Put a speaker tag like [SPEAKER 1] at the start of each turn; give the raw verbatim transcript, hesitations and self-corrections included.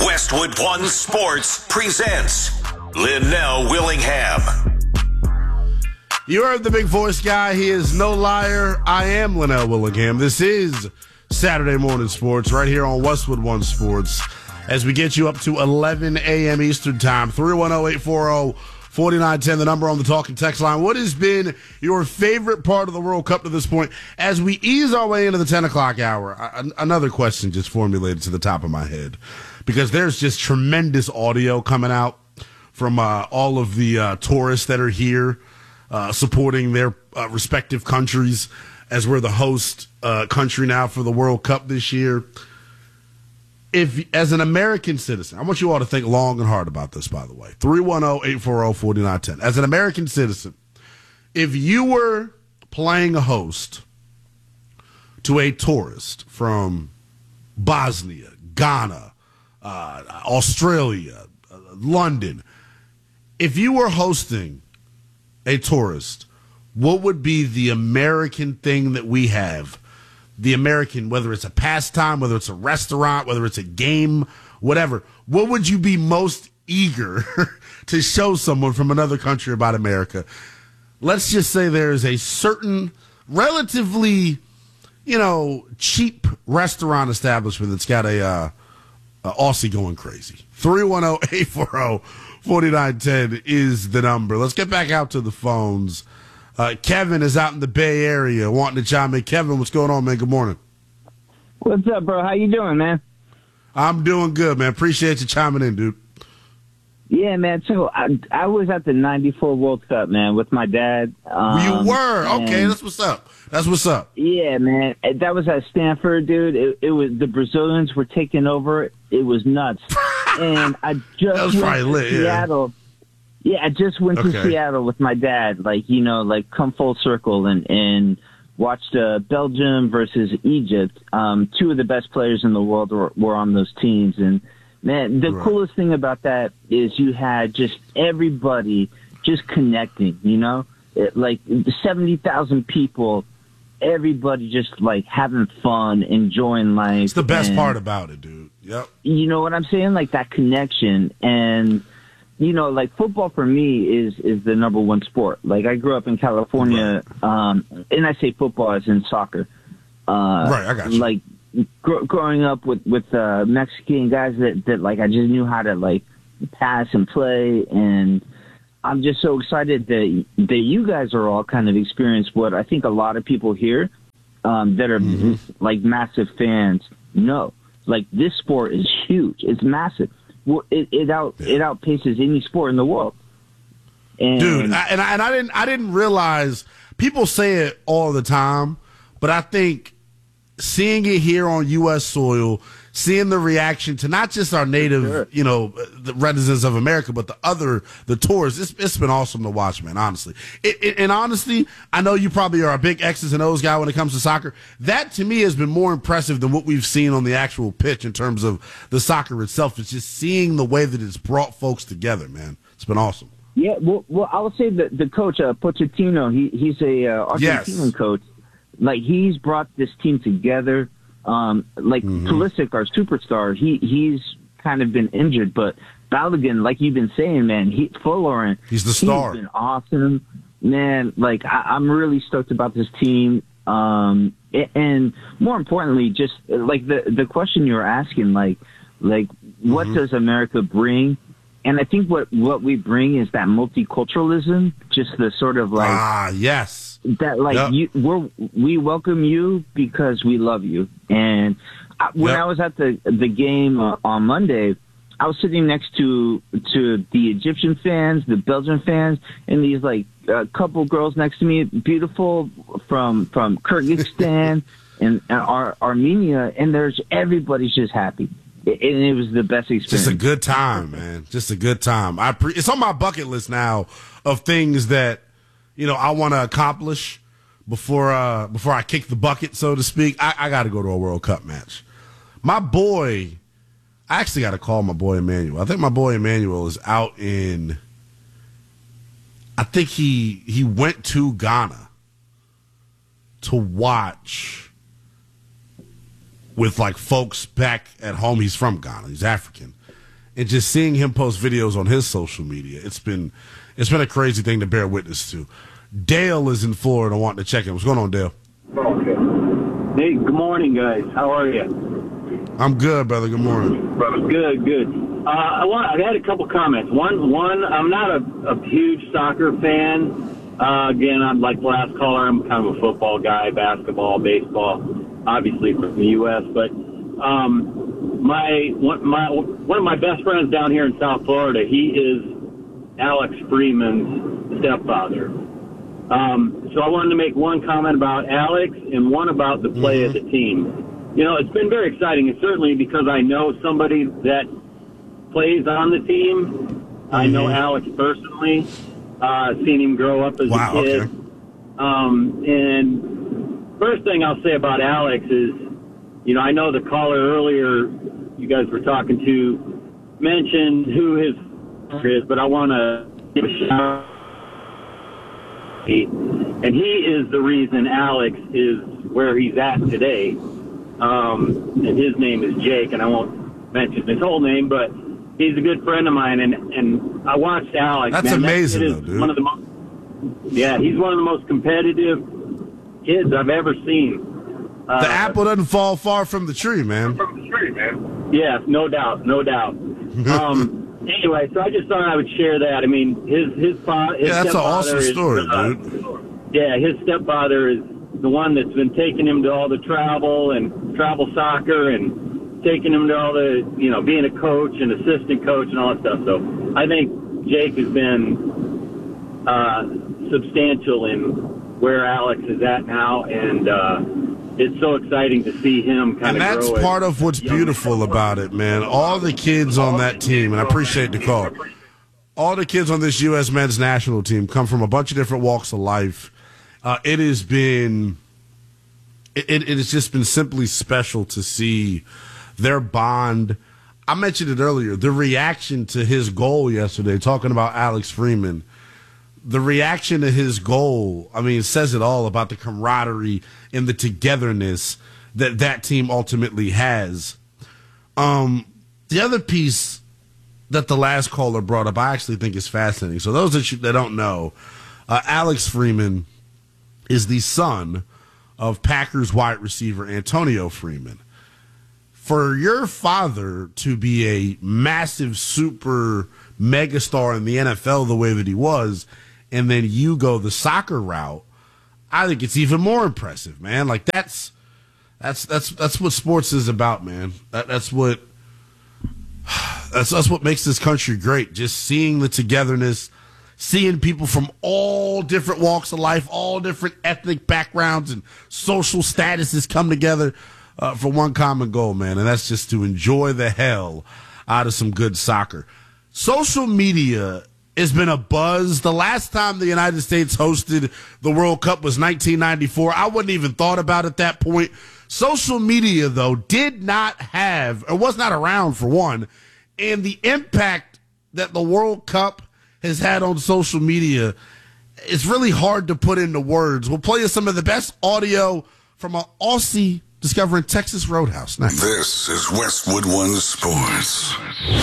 [SPEAKER 1] Westwood One Sports presents Linnell Willingham.
[SPEAKER 2] You heard the big voice guy. He is no liar. I am Linnell Willingham. This is Saturday Morning Sports right here on Westwood One Sports as we get you up to eleven a.m. Eastern Time. three one zero, eight four zero, four nine one zero, the number on the talking text line. What has been your favorite part of the World Cup to this point? As we ease our way into the ten o'clock hour, another question just formulated to the top of my head because there's just tremendous audio coming out from uh, all of the uh, tourists that are here uh, supporting their uh, respective countries as we're the host uh, country now for the World Cup this year. If, as an American citizen, I want you all to think long and hard about this, by the way. three one zero, eight four zero, four nine one zero. As an American citizen, if you were playing a host to a tourist from Bosnia, Ghana, uh, Australia, uh, London, if you were hosting a tourist, what would be the American thing that we have? The American, whether it's a pastime, whether it's a restaurant, whether it's a game, whatever. What would you be most eager to show someone from another country about America? Let's just say there is a certain relatively, you know, cheap restaurant establishment that's got a, uh, a Aussie going crazy. three one zero, eight four zero, four nine one zero is the number. Let's get back out to the phones. Uh, Kevin is out in the Bay Area wanting to chime in. Kevin, what's going on, man? Good morning.
[SPEAKER 3] What's up, bro? How you doing, man?
[SPEAKER 2] I'm doing good, man. Appreciate you chiming in, dude.
[SPEAKER 3] Yeah, man. So I, I was at the ninety-four World Cup, man, with my dad. Um,
[SPEAKER 2] you were? Okay, that's what's up. That's what's up.
[SPEAKER 3] Yeah, man. That was at Stanford, dude. It, it was the Brazilians were taking over. It was nuts. And I just
[SPEAKER 2] that was
[SPEAKER 3] went
[SPEAKER 2] probably
[SPEAKER 3] to
[SPEAKER 2] lit,
[SPEAKER 3] Seattle. Yeah. yeah, I just went
[SPEAKER 2] okay.
[SPEAKER 3] to Seattle with my dad, like, you know, like come full circle and, and watched uh, Belgium versus Egypt. Um, two of the best players in the world were, were on those teams. And, man, the
[SPEAKER 2] right.
[SPEAKER 3] coolest thing about that is you had just everybody just connecting, you know? It, like seventy thousand people, everybody just, like, having fun, enjoying life.
[SPEAKER 2] It's the best
[SPEAKER 3] and,
[SPEAKER 2] part about it, dude. Yep.
[SPEAKER 3] You know what I'm saying? Like, that connection. And, you know, like, football for me is, is the number one sport. Like, I grew up in California, um, and I say football as in soccer. Uh,
[SPEAKER 2] right, I got you.
[SPEAKER 3] Like, gr- growing up with, with uh, Mexican guys that, that, like, I just knew how to, like, pass and play. And I'm just so excited that that you guys are all kind of experienced what I think a lot of people here um, that are, mm-hmm. like, massive fans know. Like, this sport is huge. It's massive. It it out yeah. it outpaces any sport in the world. And,
[SPEAKER 2] Dude, I, and I, and I didn't I didn't realize people say it all the time, but I think seeing it here on U S soil, seeing the reaction to not just our native, sure. you know, the residents of America, but the other, the tourists, it's, it's been awesome to watch, man, honestly. It, it, and honestly, I know you probably are a big X's and O's guy when it comes to soccer. That, to me, has been more impressive than what we've seen on the actual pitch in terms of the soccer itself. It's just seeing the way that it's brought folks together, man. It's been awesome.
[SPEAKER 3] Yeah, well, well I would say that the coach, uh, Pochettino, he, he's a uh, Argentinian yes. coach. Like, he's brought this team together. Um, like mm-hmm. Pulisic, our superstar, he he's kind of been injured, but Balogun, like you've been saying, man, he Folarin,
[SPEAKER 2] he's the star.
[SPEAKER 3] He's been awesome, man. Like I, I'm really stoked about this team. Um, and more importantly, just like the the question you were asking, like like what mm-hmm. does America bring? And I think what what we bring is that multiculturalism, just the sort of like
[SPEAKER 2] ah yes.
[SPEAKER 3] That like yep. you, we're we welcome you because we love you. And I, when yep. I was at the the game uh, on Monday, I was sitting next to to the Egyptian fans, the Belgian fans, and these like a uh, couple girls next to me, beautiful from from Kyrgyzstan and, and Ar- Armenia, and there's everybody's just happy. It, and it was the best experience.
[SPEAKER 2] Just a good time, man. Just a good time. I pre- it's on my bucket list now of things that, you know, I want to accomplish before uh, before I kick the bucket, so to speak. I, I got to go to a World Cup match. My boy, I actually got to call my boy Emmanuel. I think my boy Emmanuel is out in, I think he he went to Ghana to watch with like folks back at home. He's from Ghana. He's African. and just seeing him post videos on his social media, it's been it's been a crazy thing to bear witness to. Dale is in Florida wanting to check in. What's going on, Dale?
[SPEAKER 4] Okay. Hey, good morning, guys. How are you?
[SPEAKER 2] I'm good, brother. Good morning.
[SPEAKER 4] Good, good. Uh, I want. I had a couple comments. One, one. I'm not a, a huge soccer fan. Uh, again, I'm like the last caller. I'm kind of a football guy, basketball, baseball, obviously from the U S But um, my one, my one of my best friends down here in South Florida, he is Alex Freeman's stepfather. Um, so I wanted to make one comment about Alex and one about the play mm-hmm. of the team. You know, it's been very exciting, and certainly because I know somebody that plays on the team. Mm-hmm. I know Alex personally. Uh, seen him grow up as
[SPEAKER 2] wow,
[SPEAKER 4] a kid.
[SPEAKER 2] Okay.
[SPEAKER 4] Um, and first thing I'll say about Alex is, you know, I know the caller earlier you guys were talking to mentioned who his is, but I want to give a shout out. And he is the reason Alex is where he's at today. Um, and his name is Jake, and I won't mention his whole name, but he's a good friend of mine, and, and I watched Alex.
[SPEAKER 2] That's
[SPEAKER 4] man,
[SPEAKER 2] amazing,
[SPEAKER 4] that
[SPEAKER 2] though, dude.
[SPEAKER 4] One of the most, yeah, he's one of the most competitive kids I've ever seen. Uh,
[SPEAKER 2] the apple doesn't fall far from the tree, man.
[SPEAKER 4] From the tree, man. Yeah, no doubt, no doubt. um, anyway, so I just thought I would share that. I mean, his his father.
[SPEAKER 2] Yeah, that's an awesome
[SPEAKER 4] is,
[SPEAKER 2] story,
[SPEAKER 4] uh,
[SPEAKER 2] dude.
[SPEAKER 4] Yeah, his stepfather is the one that's been taking him to all the travel and travel soccer and taking him to all the, you know, being a coach and assistant coach and all that stuff. So I think Jake has been uh, substantial in where Alex is at now, and uh, it's so exciting to see him kind
[SPEAKER 2] of grow. And that's part of what's beautiful about it, man. All the kids on that team, and I appreciate the call, all the kids on this U S men's national team come from a bunch of different walks of life. Uh, it has been, it, it has just been simply special to see their bond. I mentioned it earlier, the reaction to his goal yesterday, talking about Alex Freeman. The reaction to his goal, I mean, it says it all about the camaraderie and the togetherness that that team ultimately has. Um, the other piece that the last caller brought up, I actually think is fascinating. So those that, you, that don't know, uh, Alex Freeman is the son of Packers wide receiver Antonio Freeman. For your father to be a massive super megastar in the N F L the way that he was, and then you go the soccer route, I think it's even more impressive, man. Like that's that's that's that's what sports is about, man. That, that's what that's that's what makes this country great. Just seeing the togetherness, seeing people from all different walks of life, all different ethnic backgrounds and social statuses come together uh, for one common goal, man, and that's just to enjoy the hell out of some good soccer. Social media has been a buzz. The last time the United States hosted the World Cup was nineteen ninety-four. I wouldn't even thought about it at that point. Social media, though, did not have, or was not around for one, and the impact that the World Cup has had on social media, it's really hard to put into words. We'll play you some of the best audio from an Aussie discovering Texas Roadhouse next.
[SPEAKER 1] This is Westwood One Sports.